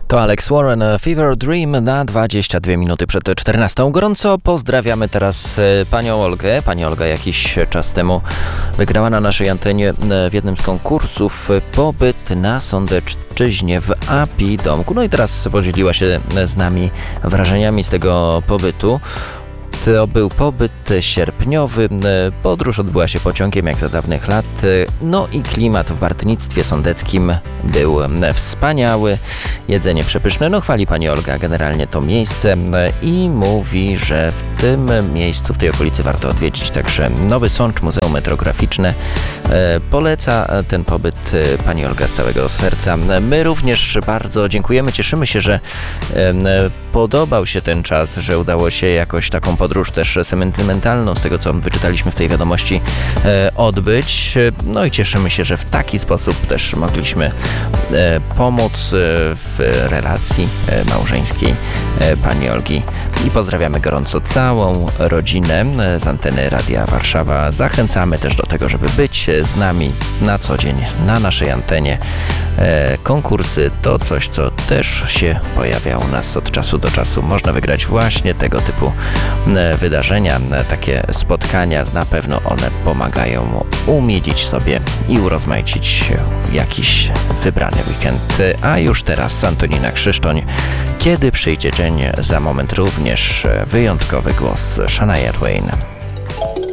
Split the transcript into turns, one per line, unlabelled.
To Alex Warren, Fever Dream na 22 minuty przed 14. Gorąco pozdrawiamy teraz panią Olgę. Pani Olga jakiś czas temu wygrała na naszej antenie w jednym z konkursów pobyt na Sądecczyźnie w API domku. No i teraz podzieliła się z nami wrażeniami z tego pobytu. To był pobyt sierpniowy, podróż odbyła się pociągiem jak za dawnych lat, no i klimat w Bartnictwie Sądeckim był wspaniały, jedzenie przepyszne, no chwali pani Olga generalnie to miejsce i mówi, że w tym miejscu, w tej okolicy warto odwiedzić także Nowy Sącz, Muzeum Metrograficzne. Poleca ten pobyt pani Olga z całego serca. My również bardzo dziękujemy, cieszymy się, że podobał się ten czas, że udało się jakoś taką podróż też sentymentalną, z tego co wyczytaliśmy w tej wiadomości, odbyć. No i cieszymy się, że w taki sposób też mogliśmy pomóc w relacji małżeńskiej pani Olgi. I pozdrawiamy gorąco całą rodzinę z anteny Radia Warszawa. Zachęcamy też do tego, żeby być z nami na co dzień na naszej antenie. Konkursy to coś, co też się pojawia u nas od czasu do czasu. Można wygrać właśnie tego typu wydarzenia, takie spotkania. Na pewno one pomagają umilić sobie i urozmaicić jakiś wybrany weekend. A już teraz Antonina Krzysztoń. Kiedy przyjdzie dzień, za moment również wyjątkowy głos Shania Twain.